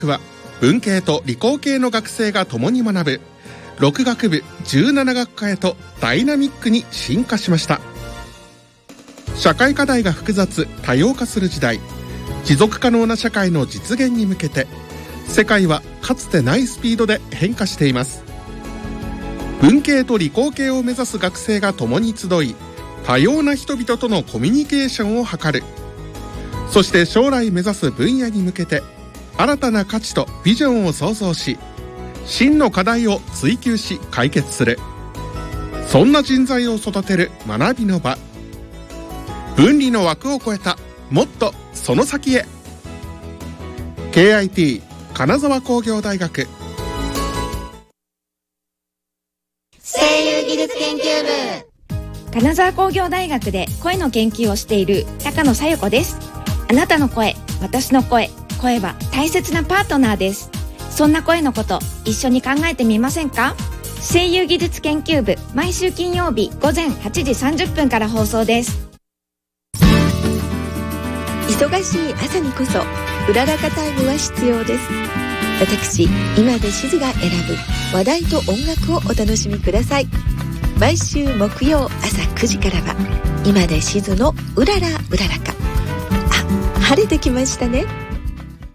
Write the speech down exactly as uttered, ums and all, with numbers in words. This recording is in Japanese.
は文系と理工系の学生が共に学ぶろく学部じゅうなな学科へとダイナミックに進化しました。社会課題が複雑多様化する時代、持続可能な社会の実現に向けて世界はかつてないスピードで変化しています。文系と理工系を目指す学生が共に集い、多様な人々とのコミュニケーションを図る。そして将来目指す分野に向けて新たな価値とビジョンを創造し、真の課題を追求し解決する。そんな人材を育てる学びの場。分離の枠を超えたもっとその先へ。 ケーアイティー 金沢工業大学。 声優技術研究部。 金沢工業大学で声の研究をしている高野紗友子です。あなたの声、私の声、声は大切なパートナーです。そんな声のこと一緒に考えてみませんか？声優技術研究部、毎週金曜日午前はちじさんじゅっぷんから放送です。 忙しい朝にこそうららかタイムは必要です。私今でしずが選ぶ話題と音楽をお楽しみください。毎週木曜朝くじからは今でしずのうららうららか。あ、晴れてきましたね。